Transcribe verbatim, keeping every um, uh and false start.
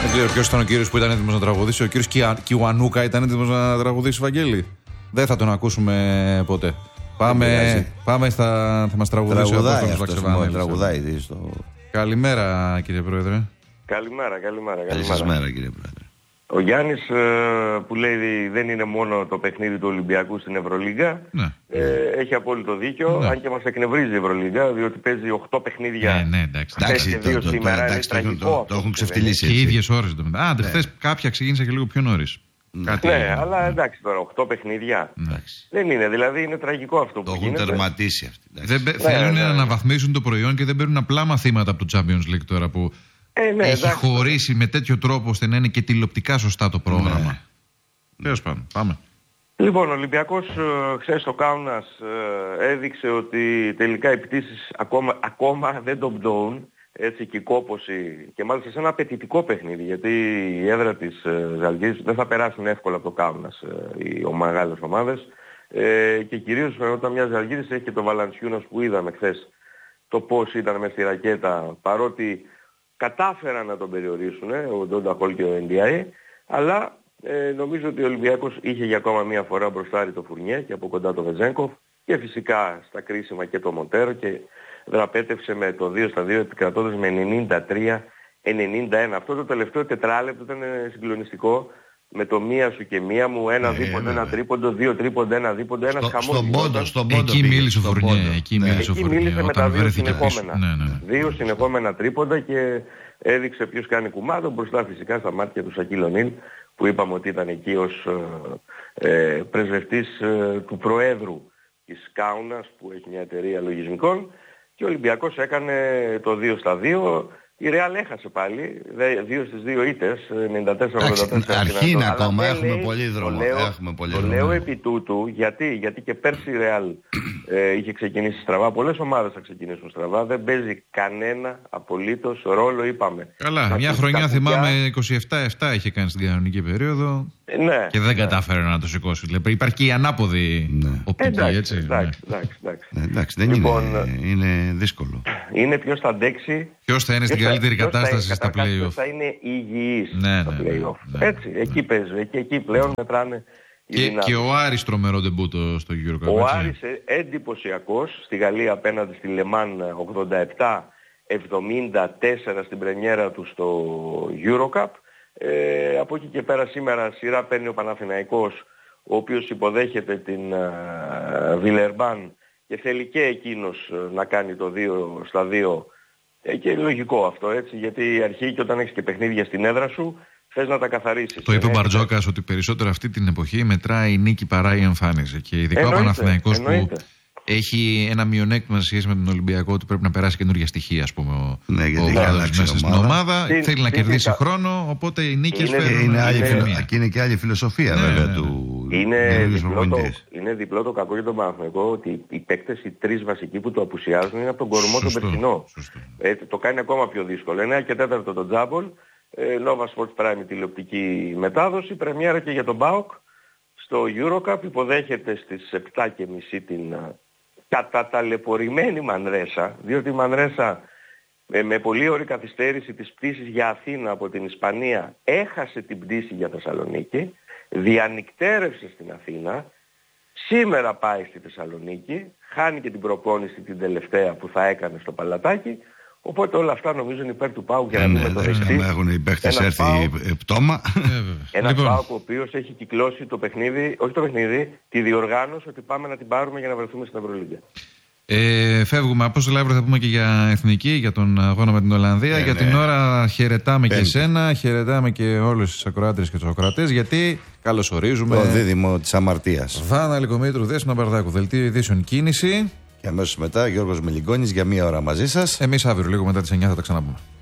Δεν ξέρω ποιος ήταν ο κύριος που ήταν έτοιμος να τραγουδήσει. Ο κύριος Κια... Κιουανούκα ήταν έτοιμος να τραγουδήσει, Βαγγέλη. Δεν θα τον ακούσουμε ποτέ. Πάμε, πάμε στα... θα μας τραγουδήσει ο Απόστολος Λαξεβάνελης. Τραγουδάει στο... Καλημέρα, κύριε Πρόεδρε. Καλημέρα, καλημέρα. Καλή σας μέρα, κύριε Πρόεδρε. Ο Γιάννης που λέει δεν είναι μόνο το παιχνίδι του Ολυμπιακού στην Ευρωλίγκα, ναι. ε, έχει απόλυτο δίκιο, ναι. Αν και μας εκνευρίζει η Ευρωλίγκα, διότι παίζει οκτώ παιχνίδια. Ναι, ναι, εντάξει. εντάξει το, το, σήμερα, το, εντάξει, το, το, το έχουν ξεφτυλίσει. Και οι ίδιες ώρες. Α, ναι. Χθες κάποια ξεκίνησε και λίγο πιο νωρίς. Ναι, Κάτι... ναι, αλλά εντάξει τώρα, οκτώ παιχνίδια. Ναι. Δεν είναι, δηλαδή είναι τραγικό αυτό το που γίνεται. Το έχουν τερματίσει αυτοί. Δεν, ναι, θέλουν ναι, ναι. να αναβαθμίσουν το προϊόν και δεν παίρνουν απλά μαθήματα από το Champions League τώρα που ε, ναι, έχει εντάξει. χωρίσει με τέτοιο τρόπο ώστε να είναι και τηλεοπτικά σωστά το πρόγραμμα. Τέλος πάντων, πάμε. Λοιπόν, ο Ολυμπιακός χθες στο Κάουνας έδειξε ότι τελικά οι πτήσεις ακόμα, ακόμα δεν τον πτώουν. Έτσι και η κόπωση και μάλιστα σε ένα απαιτητικό παιχνίδι, γιατί η έδρα της Ζαλγκίρης δεν θα περάσουν εύκολα από το Κάουνας οι μεγάλες ομάδες ε, και κυρίως όταν μια Ζαλγκίρης έχει και το Βαλανσιούνας που είδαμε χθες το πώς ήταν μέσα στη ρακέτα, παρότι κατάφεραν να τον περιορίσουν ο Ντόντα Χολ και ο Εν Ντι Άι, αλλά ε, νομίζω ότι ο Ολυμπιακός είχε για ακόμα μια φορά μπροστάρει το Φουρνιέ και από κοντά το Βεζένκοφ και φυσικά στα κρίσιμα και το Μοντέρο και δραπέτευσε με το δύο στα δύο επικρατώντας με ενενήντα τρία ενενήντα ένα. Αυτό το τελευταίο τετράλεπτο ήταν συγκλονιστικό με το μία σου και μία μου, ένα ε, δίποντο, ένα τρίποντο, δύο τρίποντο, ένα δίποντο, ένα χαμός. Στον πόντο, στον πόντο. Εκεί μίλησε ο Φουρνιέ. Εκεί μίλησε, εκεί μίλησε με τα δύο συνεχόμενα. Ναι, ναι. Δύο συνεχόμενα τρίποντα και έδειξε ποιος κάνει κουμάντο μπροστά φυσικά στα μάτια του Σακίλ Ονίλ που είπαμε ότι ήταν εκεί ως ε, ε, πρεσβευτής ε, του Προέδρου της Κάουνας που έχει μια εταιρεία λογισμικών. Και ο Ολυμπιακός έκανε το δύο στα δύο. Η Ρεάλ έχασε πάλι. δύο στις δύο ήττες. ενενήντα τέσσερα ογδόντα τέσσερα. Αρχή είναι ακόμα. Έχουμε λέει, πολύ δρόμο. Το λέω, έχουμε πολύ το δρόμο. λέω επί τούτου. Γιατί, γιατί και πέρσι η Ρεάλ ε, είχε ξεκινήσει στραβά. Πολλές ομάδες θα ξεκινήσουν στραβά. Δεν παίζει κανένα απολύτως ρόλο, είπαμε. Καλά. Μια χρονιά θυμάμαι είκοσι επτά επτά είχε κάνει στην κανονική περίοδο. Ε, ναι, και δεν ναι. κατάφερε να το σηκώσει. Δηλαδή, υπάρχει και η ανάποδη ναι. οπτική, εντάξει, έτσι. Εντάξει, ναι. εντάξει, εντάξει. Ε, εντάξει, δεν λοιπόν, είναι, είναι δύσκολο. Είναι ποιος θα αντέξει. Ποιος θα είναι στην καλύτερη ποιος κατάσταση θα, στα play-off. Ποιος θα είναι υγιής ναι, στα ναι, play-off. Ναι, ναι, έτσι, ναι. εκεί παίζει. Και εκεί πλέον μετράνε οι και, δυνάμεις. και ο Άρης τρομερό ντεμπούτο στο EuroCup. Ο Άρης εντυπωσιακός στη Γαλλία απέναντι στη Λεμάν ογδόντα επτά εβδομήντα τέσσερα στην πρεμιέρα του στο EuroCup. Ε, από εκεί και πέρα σήμερα σειρά παίρνει ο Παναθηναϊκός, ο οποίος υποδέχεται την Βιλερμπάν και θέλει και εκείνος να κάνει το δύο στα δύο ε, και λογικό αυτό έτσι, γιατί η αρχή και όταν έχεις και παιχνίδια στην έδρα σου θες να τα καθαρίσεις. Το είπε ο Μπαρτζόκας ότι περισσότερο αυτή την εποχή μετράει η νίκη παρά η εμφάνιση και ειδικά ο Παναθηναϊκός που έχει ένα μειονέκτημα σε σχέση με τον Ολυμπιακό ότι πρέπει να περάσει καινούργια στοιχεία, ας πούμε, ο ναι, Γάδος μέσα στην ομάδα. Τι, θέλει τι, να τι, κερδίσει τι, χρόνο, οπότε οι νίκες είναι, φέρνουν είναι άλλη φιλοσοφία. Και είναι και άλλη φιλοσοφία ναι, βέβαια ναι, ναι. του. Είναι διπλό, το, είναι διπλό το κακό για τον Παναθηναϊκό ότι οι παίκτες, οι τρεις βασικοί που το απουσιάζουν είναι από τον κορμό τον περσινό. Ε, το κάνει ακόμα πιο δύσκολο. εννέα και τέταρτο το Τζάμπολ, ε, Nova Sports Prime τηλεοπτική μετάδοση, πρεμιέρα και για τον ΠΑΟΚ στο EuroCup, υποδέχεται στις επτά και μισή την καταταλαιπωρημένη Μανρέσα, διότι η Μανρέσα με, με πολύ ωραία καθυστέρηση της πτήσης για Αθήνα από την Ισπανία έχασε την πτήση για Θεσσαλονίκη, διανυκτέρευσε στην Αθήνα, σήμερα πάει στη Θεσσαλονίκη, χάνει και την προπόνηση την τελευταία που θα έκανε στο Παλατάκι, οπότε όλα αυτά νομίζω είναι υπέρ του ΠΑΟΚ για να μην με το δεχτεί. Έχουν οι παίχτες έρθει πτώμα. Ένας ΠΑΟΚ ο οποίος έχει κυκλώσει το παιχνίδι, όχι το παιχνίδι, τη διοργάνωση ότι πάμε να την πάρουμε για να βρεθούμε στην Ευρωλίγκα. Ε, φεύγουμε από όσο live θα πούμε και για εθνική, για τον αγώνα με την Ολλανδία. Ε, για ναι. την ώρα χαιρετάμε Πέμπτη. και εσένα, χαιρετάμε και όλους τους ακροάτριες και τους ακροατές, γιατί καλωσορίζουμε το δίδυμο της αμαρτίας. Βάνα Λικομήτρου, Δέσποινα Μπαρδάκου, δελτίο ειδήσεων Κίνηση. Και αμέσως μετά Γιώργος Μελιγκόνης για μία ώρα μαζί σας. Εμείς αύριο λίγο μετά τις εννιά θα τα ξαναπούμε.